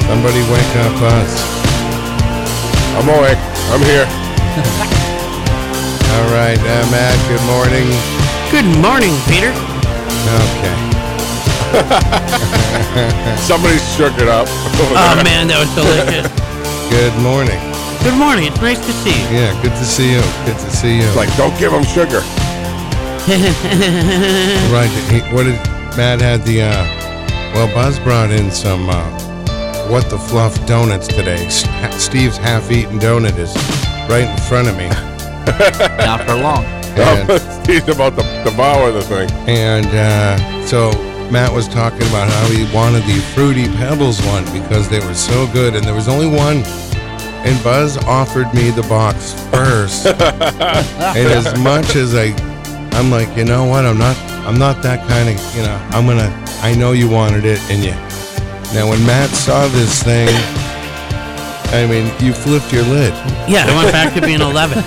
Somebody wake up us. I'm awake. I'm here. All right, Matt, good morning. Good morning, Peter. Okay. Somebody shook it up. Oh, man, that was delicious. Good morning. Good morning. It's nice to see you. Yeah, good to see you. Good to see you. It's like, don't give him sugar. Right. What did Matt had the, well, Buzz brought in some, What the Fluff donuts today. Steve's half-eaten donut is right in front of me. Not for long. Steve's about to devour the thing. And so Matt was talking about how he wanted the Fruity Pebbles one because they were so good, and there was only one. And Buzz offered me the box first. And as much as I'm like, you know what? I'm not that kind of, you know. I know you wanted it, and you. Now when Matt saw this thing, I mean, you flipped your lid. Yeah, I went back to being 11.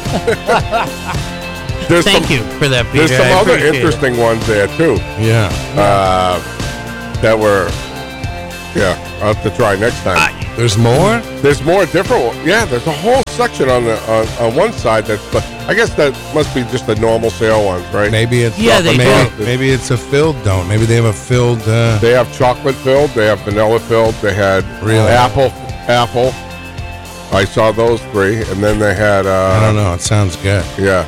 Thank you for that, Peter. There's some other interesting ones there, too. Yeah. That were, I'll have to try next time. There's more? There's more different ones. Yeah, there's a whole section on one side that's, I guess that must be just the normal sale ones, right? Maybe it's maybe it's a filled donut. Maybe they have a filled. They have chocolate filled. They have vanilla filled. They had apple. I saw those three, and then they had. I don't know. It sounds good. Yeah.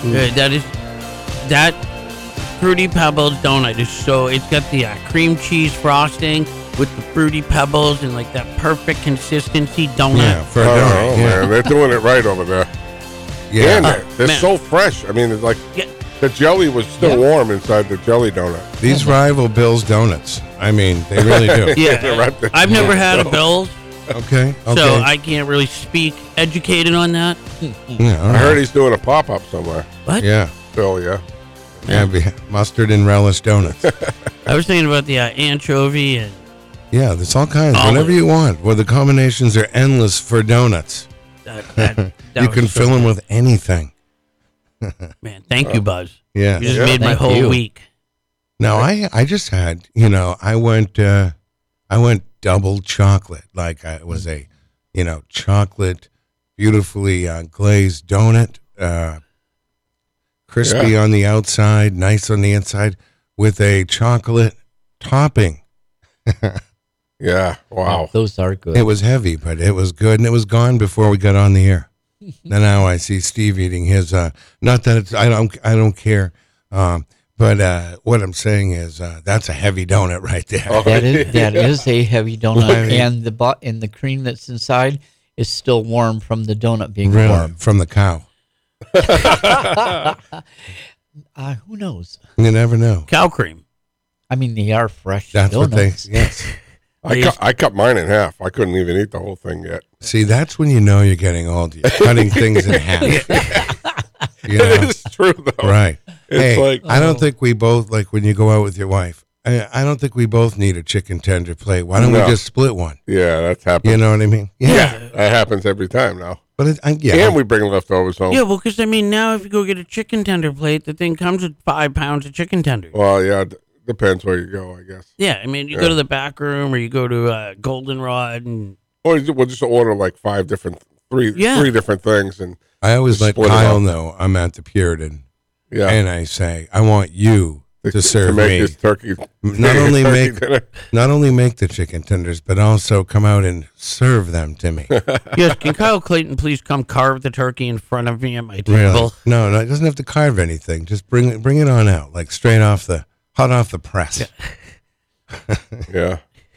That Fruity Pebbles donut is so. It's got the cream cheese frosting with the Fruity Pebbles and like that perfect consistency donut. Yeah, for a donut. Man, they're doing it right over there. Yeah, and they're so fresh. I mean, it's like the jelly was still warm inside the jelly donut. These rival Bill's donuts. I mean, they really do. Yeah, I've never had a Bill's. Okay. So I can't really speak educated on that. Yeah, I heard he's doing a pop-up somewhere. What? Yeah. Bill, yeah. Mustard and relish donuts. I was thinking about the anchovy and. Yeah, there's all kinds. Whatever you want. Well, the combinations are endless for donuts. You can fill them with anything. Man, thank you, Buzz. Yeah. You just made my whole week. No, I just had, I went double chocolate. Like it was a, chocolate, beautifully glazed donut, crispy on the outside, nice on the inside, with a chocolate topping. Yeah, wow. Those are good. It was heavy, but it was good, and it was gone before we got on the air. Now I see Steve eating his. Not that it's, I don't care. But what I'm saying is that's a heavy donut right there. That is a heavy donut, and the cream that's inside is still warm from the donut being warm from the cow. Who knows? You never know. Cow cream. I mean, they are fresh. That's donuts. what they. Yes. I cut mine in half. I couldn't even eat the whole thing yet. See, that's when you know you're getting old. You're cutting things in half. It is true, though. Right. It's I don't think we both, like when you go out with your wife, I don't think we both need a chicken tender plate. Why don't we just split one? Yeah, that's happened. You know what I mean? Yeah. That happens every time now. But and we bring leftovers home. Yeah, well, because, now if you go get a chicken tender plate, the thing comes with 5 pounds of chicken tenders. Well, yeah, depends where you go, I guess. Yeah, you go to the back room or you go to Goldenrod and... Or we'll just order like three different things. And I always let Kyle know I'm at the Puritan. Yeah. And I say, I want you to serve make me. This turkey. Not only make the chicken tenders, but also come out and serve them to me. Yes, can Kyle Clayton please come carve the turkey in front of me at my table? Really? No, it doesn't have to carve anything. Just bring it on out, like straight off hot off the press. Yeah.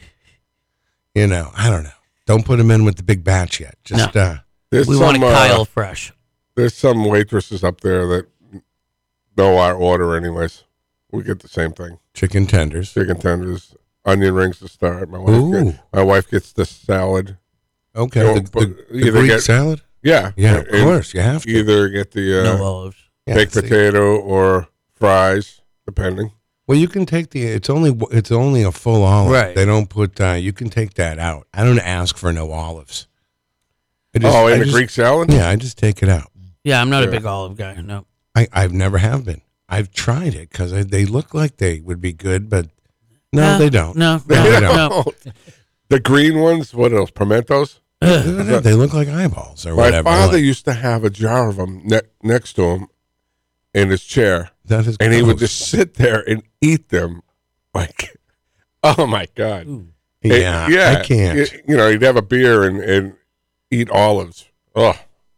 I don't know. Don't put them in with the big batch yet. Just we want a Kyle fresh. There's some waitresses up there that know our order anyways. We get the same thing. Chicken tenders, onion rings to start. My wife gets the salad. Okay, the Greek salad? Yeah. Yeah, of course. You have to. Either get the no olives. Baked potato or fries, depending. Well, you can take it's only a full olive. Right. They don't put, you can take that out. I don't ask for no olives. In the Greek salad? Yeah, I just take it out. Yeah, I'm not a big olive guy, no. I've never have been. I've tried it because they look like they would be good, but no, they don't. No, they don't. No. The green ones, what are those, pimentos? They look like eyeballs or My whatever. father like, used to have a jar of them next to him in his chair, that is and he would gross. just sit there and eat them. Like, oh my God. Yeah, Yeah. I can't. You know, he'd have a beer and eat olives. Oh,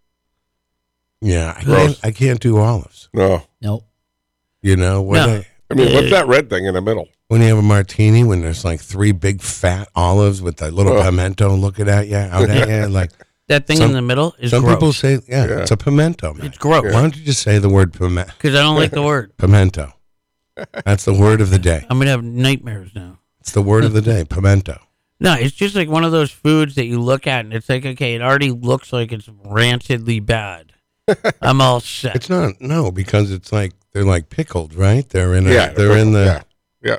Yeah, Gross. I can't do olives. no. Nope. You know, No. I mean, what's that red thing in the middle? when you have a martini, when there's like 3 big fat olives with that little Ugh. pimento looking at you, out at you, like That thing Some- in the middle is some gross. people say, Yeah. it's a pimento, man. It's gross. Why don't you just say the word Because I don't like the word. pimento? That's the word of the day. I'm going to have nightmares now. It's the word of the day, pimento. No, it's just like one of those foods that you look at and it's like, okay, it already looks like it's rancidly bad. I'm all set. It's not, no, because it's like, they're like pickled, right? They're in Yeah. they're in the, Yeah.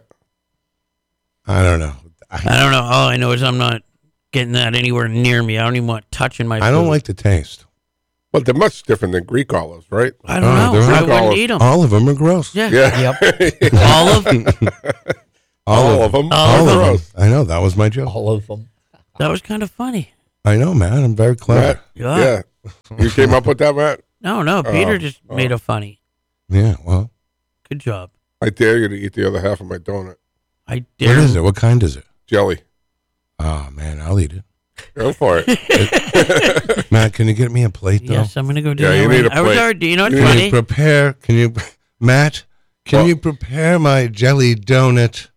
I don't know. I don't know. All I know is I'm not getting that anywhere near me. I don't even want touching my food. I don't like the taste. But they're much different than Greek olives, right? I don't Oh, know. they're I like wouldn't olive. eat them. All of them are gross. Yeah. Yeah. Olive? All of them. All of them. Gross. I know, that was my joke. All of them. That was kind of funny. I know, man. I'm very clever. Yeah. Yeah. You came up with that, Matt? No. Peter just made a funny. Yeah, well, Good job. I dare you to eat the other half of my donut. I dare. what is it? What kind is it? Jelly. Oh, man, I'll eat it. Go for it. Matt, can you get me a plate, though? Yes, I'm going to go do Yeah, that. you right need a now. I was plate. already, you know what's Can you funny? prepare, Matt, can you prepare my jelly donut?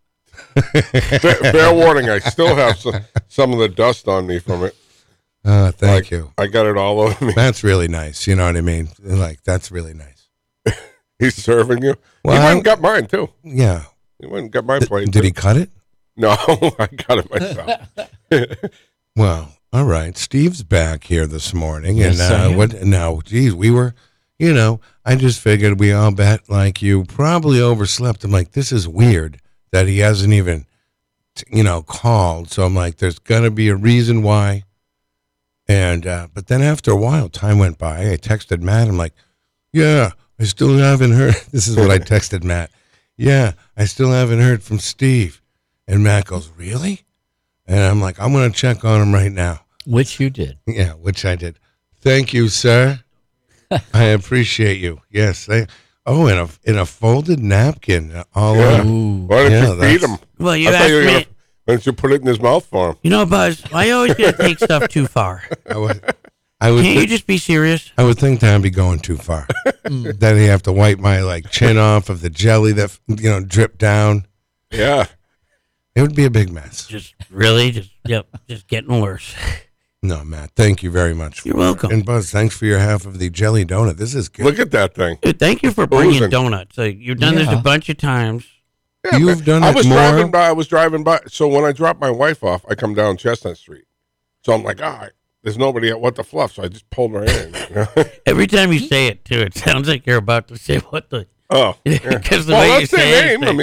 Fair warning, I still have some of the dust on me from it. Thank you. I got it all over me. That's really nice. You know what I mean? Like, that's really nice. He's serving you. Well, He went I- and got mine, too. Yeah. He went and got my plate. Did too. he cut it? No, I got it myself. Well, all right. Steve's back here this morning. Yes, I and am. what now? Geez, we were, I just figured we all bet like you probably overslept. I'm like, this is weird that he hasn't even, called. So I'm like, there's got to be a reason why. And, but then after a while, time went by. I texted Matt. I'm like, yeah, I still haven't heard. This is what I texted Matt. Yeah, I still haven't heard from Steve. And Matt goes, really? And I'm like, I'm going to check on him right now. Which you did. Yeah, which I did. Thank you, sir. I appreciate you. Yes. In a folded napkin. All Yeah. over. Ooh. Why don't Yeah, you feed that's- him? Well, you I thought asked you were me. gonna. Why don't you put it in his mouth for him? You know, Buzz, I always get to take stuff too far. I would Can't you think, just be serious? I would think that I'd be going too far. Then you have to wipe my chin off of the jelly that dripped down. Yeah. It would be a big mess. Just really, just getting worse. No, Matt. Thank you very much. You're welcome. And Buzz, thanks for your half of the jelly donut. This is good. Look at that thing. Dude, thank you for bringing Oozing. donuts. Like, you've done this a Yeah. bunch of times. Yeah, You've man. done I it was more. driving by. So when I drop my wife off, I come down Chestnut Street. So I'm like, there's nobody at What the Fluff. So I just pulled her in. Every time you say it, too, it sounds like you're about to say what the. Oh, Because the Well, way you that's their say it, name, it's I like, mean.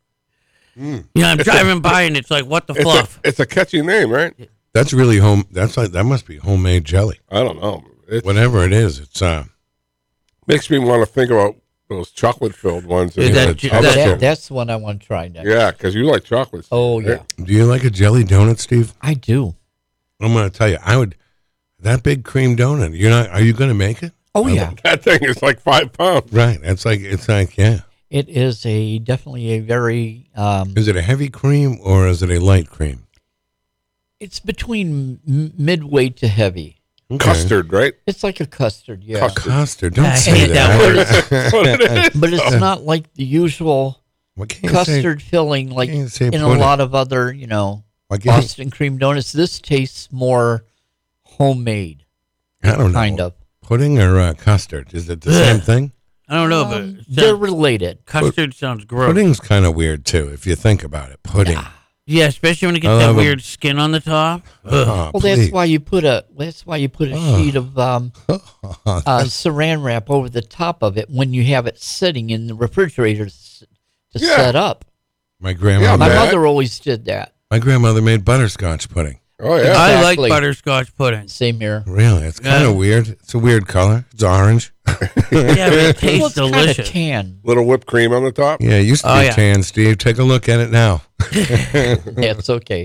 yeah. Yeah, I'm driving by and it's like, what the fluff? it's a catchy name, right? That's really that must be homemade jelly. I don't know. It Whatever it is, it's makes me want to think about those chocolate-filled ones. Dude, and that- the that- other that- stuff. That's the one I want to try next. Yeah, because you like chocolates. Oh, yeah. Do you like a jelly donut, Steve? I do. I'm going to tell you, that big cream donut. Are you going to make it? Oh, yeah. That thing is like 5 pounds. Right. It's like, yeah. It is definitely a very, Is it a heavy cream or is it a light cream? it's between midway to heavy. Okay. Custard, right? It's like a custard, yeah. Custard. Don't I say hate that that. That's what it is. But it's not like the usual What can't you say? custard filling like can't say in a pudding. lot of other, Why can't Boston cream donuts. This tastes more homemade, I don't know. kind of. Pudding or custard? Is it the same thing? I don't know, but They're related. custard sounds gross. Pudding's kind of weird too, if you think about it. Pudding. Yeah, especially when it I gets that love 'em. weird skin on the top. Ugh. Oh, Well, please. that's why you put a Oh. sheet of saran wrap over the top of it when you have it sitting in the refrigerator to Yeah. set up. My grandmother. Yeah, My Matt. mother always did that. My grandmother made butterscotch pudding. Oh, yeah. I like Exactly. butterscotch pudding. Same here. Really, it's kind Yeah. of weird. It's a weird color. It's orange. Yeah, but it Well, tastes it's kind of delicious. tan. Little whipped cream on the top. Yeah, it used to Oh, be yeah. tan. Steve, take a look at it now. That's okay.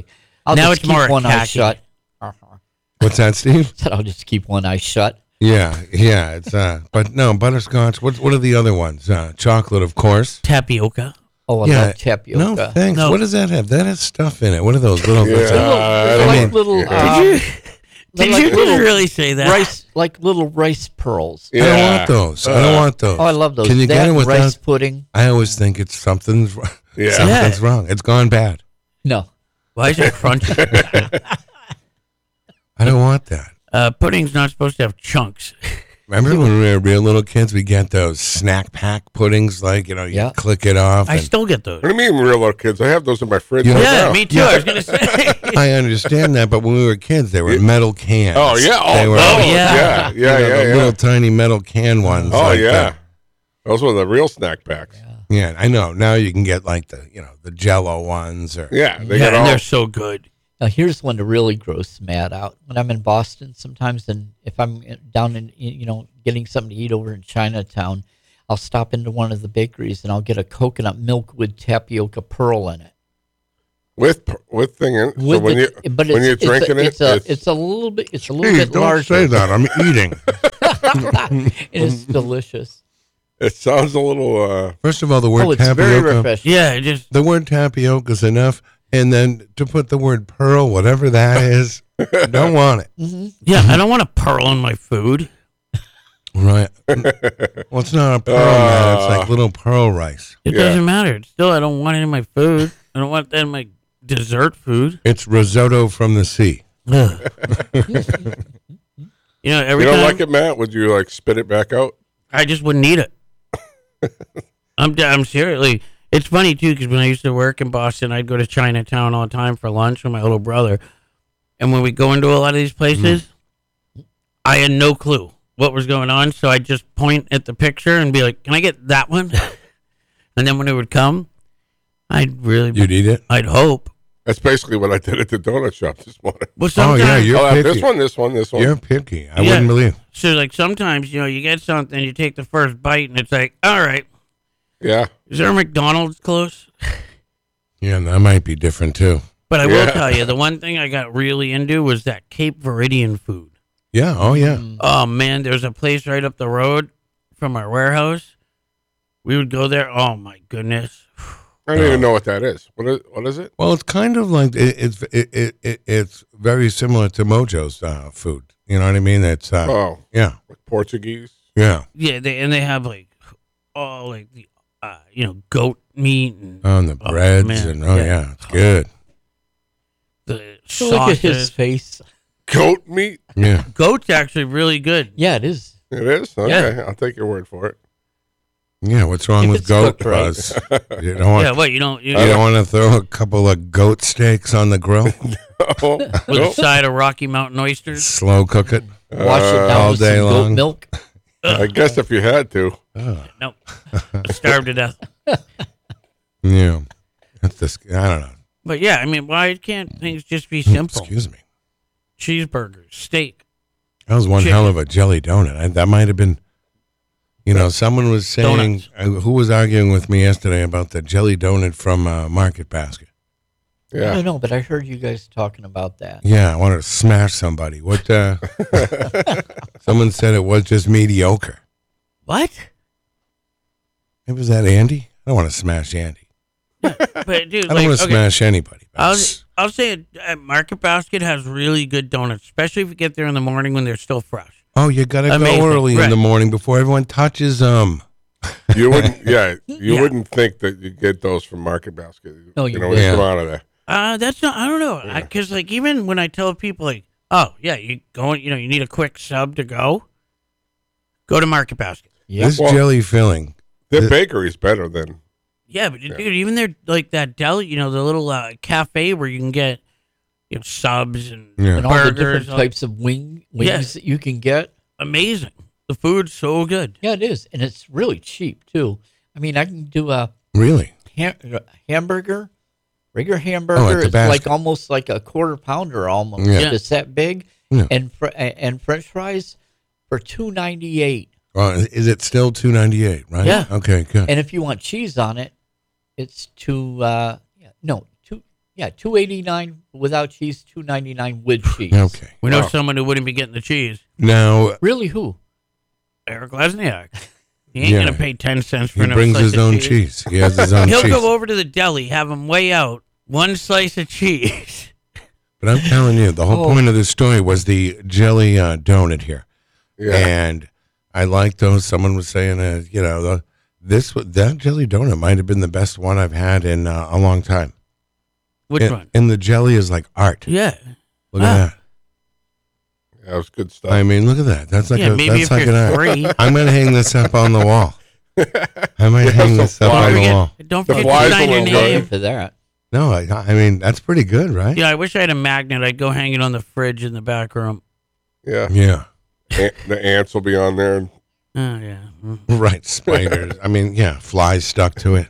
I'll Now just it's keep more one eye khaki. shut. What's that, Steve? Said I'll just keep one eye shut. Yeah. It's but no, butterscotch. What are the other ones? Chocolate, of course. Tapioca. Oh, I Yeah. love tapioca. No, thanks. No. What does that have? That has stuff in it. What are those little? Yeah. They're I like mean, little, yeah. Did they're you like just little really say that? rice, like little rice pearls. I don't want those. I don't want those. Oh, I love those. Can you that get it and without? rice pudding? I always think it's something's Yeah. something's wrong. It's gone bad. No. Why is it crunchy? I don't want that. Pudding's not supposed to have chunks. Remember when we were real little kids, we get those snack pack puddings, like, you Yeah. click it off. I and- still get those. What do you mean, real little kids? I have those in my fridge Yeah. right Yeah, now. me too. I was gonna say. I understand that, but when we were kids, they were metal cans. Oh yeah. Oh, They were, oh, yeah. yeah. the little tiny metal can ones. Oh like yeah. that. Those were the real snack packs. Yeah, I know. Now you can get like the Jello ones or Yeah, they Yeah, got and all. they're so good. Now, here's one to really gross Matt out. When I'm in Boston sometimes, and if I'm down in, getting something to eat over in Chinatown, I'll stop into one of the bakeries and I'll get a coconut milk with tapioca pearl in it. with thing in. So With when the- you but when it's, you're it's drinking it's a little bit Steve, don't larger. say that. I'm eating. It is delicious. it sounds a little. First of all, the word Oh, it's very tapioca. refreshing. Yeah, it just The word tapioca is enough, and then to put the word pearl, whatever that is, don't want it. yeah. I don't want a pearl in my food. Right. Well, it's not a pearl, man. It's like little pearl rice. It Yeah. doesn't matter. Still, I don't want it in my food. I don't want that in my dessert food. It's risotto from the sea. Ugh. Every You don't time like it, Matt? Would you like spit it back out? I just wouldn't eat it. I'm seriously. It's funny too because when I used to work in Boston, I'd go to Chinatown all the time for lunch with my little brother, and when we go into a lot of these places, I had no clue what was going on, so I'd just point at the picture and be like, "Can I get that one?" And then when it would come, You'd eat it? I'd hope. That's basically what I did at the donut shop this morning. Well, Oh, sometimes, yeah, you're I'll have picky. this one. You're picky. I Yeah. wouldn't believe. so like sometimes you get something, you take the first bite, and it's like, all right, Yeah. is there a McDonald's close? Yeah, that might be different, too. But I Yeah. will tell you, the one thing I got really into was that Cape Viridian food. Yeah, oh, yeah. Oh man, there's a place right up the road from our warehouse. We would go there. Oh my goodness. I don't even know what that is. What is it? Well, it's kind of like, it's very similar to Mojo's food. You know what I mean? It's, Oh, yeah, like Portuguese. yeah. Yeah, they have like the goat meat and On the Oh, breads man. and, Yeah. yeah, it's good. the So look at his sauces. face. Goat meat. Yeah. Goat's actually really good. Yeah, it is. It is. Okay, Yeah. I'll take your word for it. Yeah, what's wrong If with it's goat, cooked right. Buzz? You don't want, Yeah, what you don't you don't want to throw a couple of goat steaks on the grill? Oh, with nope. a side of Rocky Mountain oysters. Slow cook it? Wash it down all with day some long. goat milk. I guess if you had to. Nope. Starved to death. Yeah. That's this, I don't know. But yeah, I mean, why can't things just be simple? Excuse me. Cheeseburgers, steak. That was one Chicken. hell of a jelly donut. That might have been, someone was saying, who was arguing with me yesterday about the jelly donut from Market Basket? I Yeah. don't know, but I heard you guys talking about that. Yeah, I wanted to smash somebody. What? Someone said it was just mediocre. What? It was that Andy? I don't want to smash Andy. But dude, I don't want to smash anybody. I'll say Market Basket has really good donuts, especially if you get there in the morning when they're still fresh. Oh, you got to Amazing. go early in Right. the morning before everyone touches them. You wouldn't. Yeah. You Yeah. wouldn't think that you get those from Market Basket. No, you when wouldn't. you come out of there. That's not. I don't know, because like even when I tell people like, oh yeah, you going, you need a quick sub to go to Market Basket. Yeah. This Well- jelly filling. Their bakery's better than. Yeah, but dude, even they're like that deli, the little cafe where you can get subs and Yeah. And all the burgers, different types of wings Yeah. that you can get. amazing. The food's so good. Yeah, it is. And it's really cheap, too. I mean, I can do a Really? hamburger, regular Oh, hamburger. at the It's basket. like almost like a quarter pounder almost. Yeah. It's that big. Yeah. And French fries for $2.98. Is it still $2.98? Right. Yeah. Okay. Good. And if you want cheese on it, it's two. Yeah, $2.89 without cheese, $2.99 with cheese. Okay. We know Wow. someone who wouldn't be getting the cheese. Now, Really, who? Eric Lesniak. He ain't Yeah. gonna pay 10 cents for he another brings slice his of own cheese. cheese. He has his own He'll cheese. go over to the deli, have him weigh out one slice of cheese. But I'm telling you, the whole Oh. point of this story was the jelly donut here. Yeah. And I liked those. Someone was saying, that jelly donut might have been the best one I've had in a long time. Which and, one? And the jelly is like art. Yeah. Look at that. That was good stuff. I mean, look at that. That's like Yeah, maybe that's if like you're an art. free. I'm gonna hang this up on the wall. I might hang this up Don't on the forget- wall. Don't The forget flies to sign your will Pay name. for that. No, I mean that's pretty good, right? Yeah, I wish I had a magnet. I'd go hang it on the fridge in the back room. yeah. Yeah. The ants will be on there. And Oh, yeah. Mm. Right. Spiders. I mean, yeah, flies stuck to it.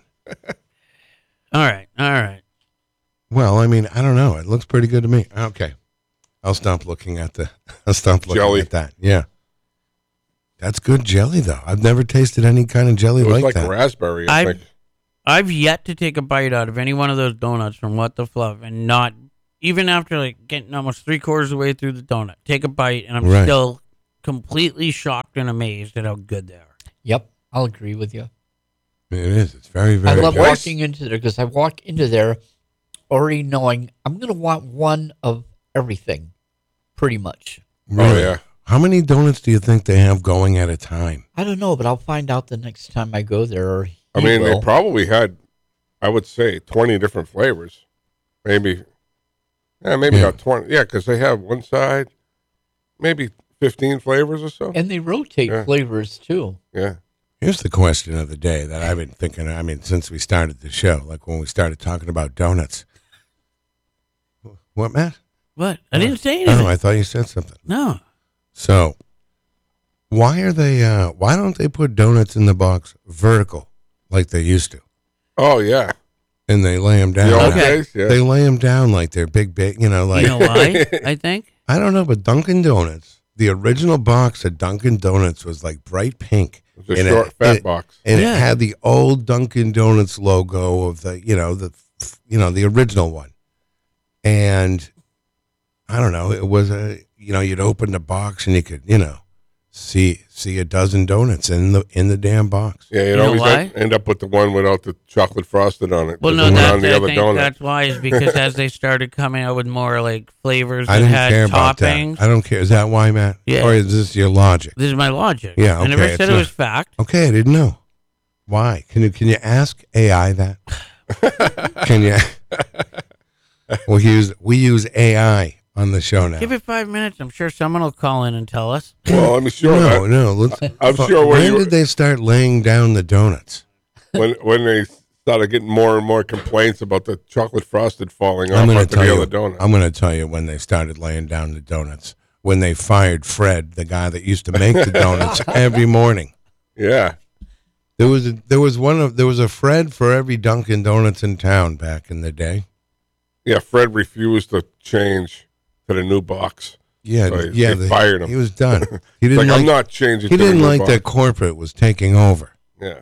All right. All right. Well, I mean, I don't know. It looks pretty good to me. Okay. I'll stop looking at Jelly. at that. Yeah. That's good jelly though. I've never tasted any kind of jelly it was like like that. raspberry, I think. I've yet to take a bite out of any one of those donuts from What the Fluff and not, even after like getting almost 3/4 of the way through the donut, take a bite and I'm Right. still completely shocked and amazed at how good they are. Yep, I'll agree with you. It is. It's very, I very love good. walking into there because I walk into there already knowing I'm going to want one of everything, pretty much. Really? Oh, yeah. How many donuts do you think they have going at a time? I don't know, but I'll find out the next time I go there. Or I he mean, they will. probably had, I would say, 20 different flavors. Maybe Yeah. about 20. Yeah, because they have one side, maybe 15 flavors or so. And they rotate Yeah. flavors too. Yeah. Here's the question of the day that I've been thinking. I mean, since we started the show, like when we started talking about donuts. What, Matt? What? I didn't say Oh, anything. I thought you said something. No. So, why are they? Why don't they put donuts in the box vertical like they used to, Oh, yeah. and they lay them down? The old Okay. days, yeah. They lay them down like they're big, you know, like You know why? I think. I don't know, but Dunkin' Donuts, the original box of Dunkin' Donuts was like bright pink. It's a And short, fat box. And Yeah. it had the old Dunkin' Donuts logo of the the original one. And I don't know, it was you'd open the box and you could, see a dozen donuts in the damn box. Yeah, you'd You know always why? end up with the one without the chocolate frosted on it. Well, 'cause no, the one that's, on the I other think donut. that's why is because as they started coming out with more like flavors I that didn't had care about toppings. that. I don't care. Is that why, Matt? Yeah. Or is this your logic? This is my logic. Yeah, I never okay, said it's it not- was fact. Okay, I didn't know. Why? Can you ask AI that? Can you? We use AI on the show now. Give it 5 minutes. I'm sure someone will call in and tell us. Well, I'm sure No. Let's. I'm sure when When you- did they start laying down the donuts? when they started getting more and more complaints about the chocolate frosted falling off I'm going to onto tell the you. other donut. I'm going to tell you when they started laying down the donuts. When they fired Fred, the guy that used to make the donuts every morning. Yeah. There was a Fred for every Dunkin' Donuts in town back in the day. Yeah, Fred refused to change to the new box. Yeah, So yeah. they fired him. He was done. He It's didn't like, I'm not changing He to the didn't new like box. that corporate was taking over. Yeah.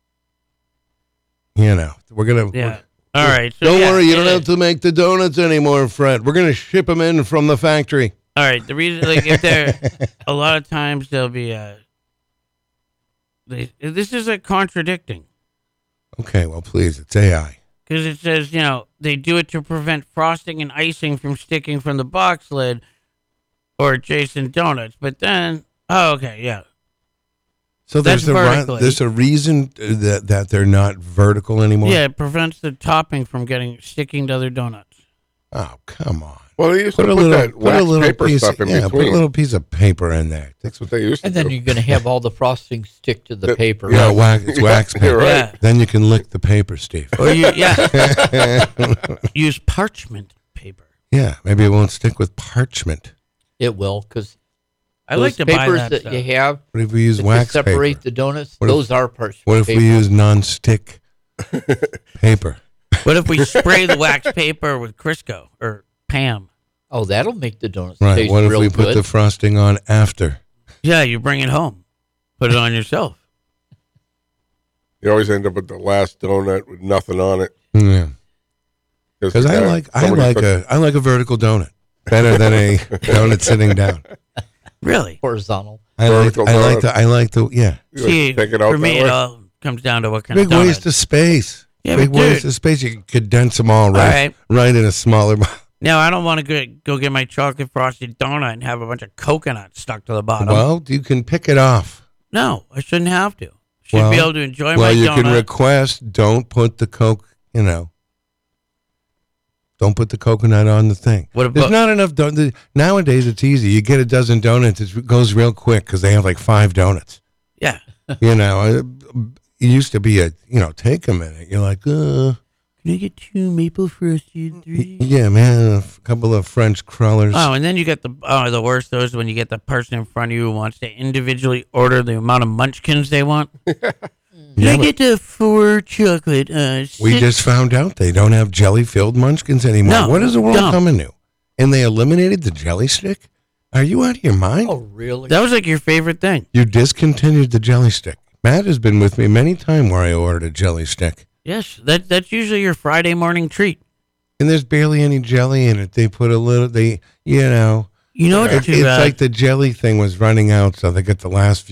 We're gonna. Yeah. All right. So Don't yeah, worry, you don't it have is. to make the donuts anymore, Fred. We're gonna ship them in from the factory. All right. The reason, like, if they're a lot of times they'll be, this is like contradicting Okay, well, please, it's AI. because it says they do it to prevent frosting and icing from sticking from the box lid or adjacent donuts. But then, okay, yeah. So That's vertically. there's a reason that they're not vertical anymore. Yeah, it prevents the topping from sticking to other donuts. Oh, come on. Well, they used to put that wax paper piece. stuff in Put a between. little piece of paper in there. That's what they used to And then do. you're going to have all the frosting stick to the paper. Yeah, it's wax paper. You're right. Yeah. Then you can lick the paper, Steve. Or use parchment paper. Yeah, maybe it won't stick with parchment. It will, because I like to buy papers that that stuff. you have What if we use to wax separate paper? the donuts, What if- those are parchment What if paper. we use non-stick paper? What if we spray the wax paper with Crisco or Pam? Oh, that'll make the donuts Right. taste What if real we put good. the frosting on after? Yeah, you bring it home. Put it on yourself. You always end up with the last donut with nothing on it. Yeah. Because I like a vertical donut better than a donut sitting down. Really? Horizontal. I like the yeah. See, take it out for me, that it way? all comes down to what kind Big of donut. waste of space. Yeah, Big but waste dude- of space. You can condense them all right in a smaller. Now, I don't want to go get my chocolate frosted donut and have a bunch of coconuts stuck to the bottom. Well, you can pick it off. No, I shouldn't have to. Should be able to enjoy my Well, you donut. can request. Don't put the Don't put the coconut on the thing. What about- There's not enough donuts. Nowadays, it's easy. You get a dozen donuts. It goes real quick because they have like 5 donuts. Yeah. It used to be take a minute. You're like, Can I get 2 maple frosted, 3? yeah, man, a couple of French crullers. Oh, and then you get the worst though is when you get the person in front of you who wants to individually order the amount of munchkins they want. Can I get the 4 chocolate? We 6? just found out they don't have jelly-filled munchkins anymore. No, What is the world dumb. coming to? And they eliminated the jelly stick? Are you out of your mind? Oh, really? That was like your favorite thing. You discontinued the jelly stick. Matt has been with me many times where I ordered a jelly stick. Yes, that's usually your Friday morning treat. And there's barely any jelly in it. They put a little, You know what's it's too bad? like the jelly thing was running out, so they got the last